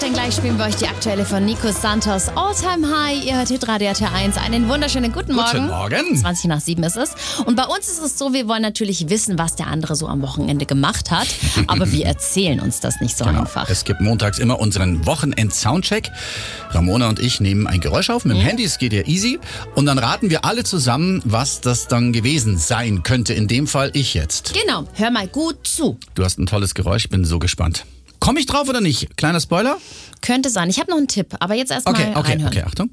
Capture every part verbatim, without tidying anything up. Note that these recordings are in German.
denn gleich spielen wir euch die aktuelle von Nico Santos, All Time High. Ihr hört Hitradio R T eins. Einen wunderschönen guten Morgen. Guten Morgen. zwanzig nach sieben ist es. Und bei uns ist es so, wir wollen natürlich wissen, was der andere so am Wochenende gemacht hat. Aber wir erzählen uns das nicht so Genau. einfach. Es gibt montags immer unseren Wochenend-Soundcheck. Ramona und ich nehmen ein Geräusch auf mit dem Mhm. Handy, es geht ja easy. Und dann raten wir alle zusammen, was das dann gewesen sein könnte. In dem Fall ich jetzt. Genau, hör mal gut zu. Du hast ein tolles Geräusch, ich bin so gespannt. Komme ich drauf oder nicht? Kleiner Spoiler? Könnte sein. Ich habe noch einen Tipp, aber jetzt erst Okay, mal okay, reinhören. okay, Achtung.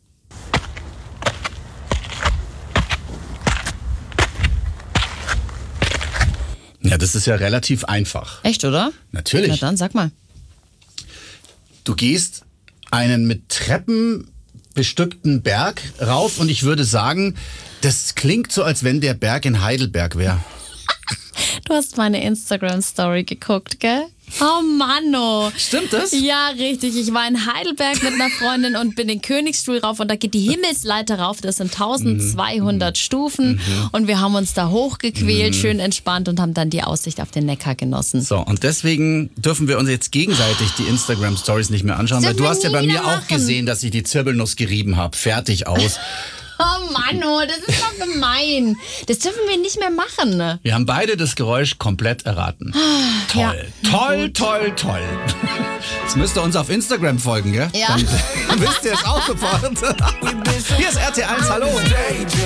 Ja, das ist ja relativ einfach. Echt, oder? Natürlich. Na dann, sag mal. Du gehst einen mit Treppen bestückten Berg rauf und ich würde sagen, das klingt so, als wenn der Berg in Heidelberg wäre. Du hast meine Instagram-Story geguckt, gell? Oh Manno. Stimmt das? Ja, richtig. Ich war in Heidelberg mit einer Freundin und bin den Königsstuhl rauf und da geht die Himmelsleiter rauf. Das sind zwölfhundert Stufen und wir haben uns da hochgequält, schön entspannt und haben dann die Aussicht auf den Neckar genossen. So, und deswegen dürfen wir uns jetzt gegenseitig die Instagram-Stories nicht mehr anschauen, weil Dürfen du wir hast ja nie bei mir wieder auch machen. gesehen, dass ich die Zirbelnuss gerieben habe. Fertig aus. Oh Manno, das ist doch gemein. Das dürfen wir nicht mehr machen. Wir haben beide das Geräusch komplett erraten. Toll, ja. toll, toll, toll. Jetzt müsst ihr uns auf Instagram folgen, gell? Ja. Dann wisst ihr es auch sofort. Hier ist R T eins, hallo.